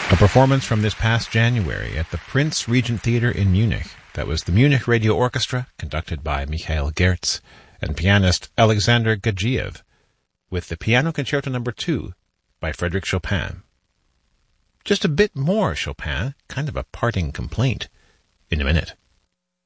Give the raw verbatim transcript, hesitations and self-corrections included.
A performance from this past January at the Prince Regent Theatre in Munich. That was the Munich Radio Orchestra, conducted by Michael Gertz, and pianist Alexander Gagiev, with the Piano Concerto Number two by Frédéric Chopin. Just a bit more Chopin, kind of a parting complaint, in a minute.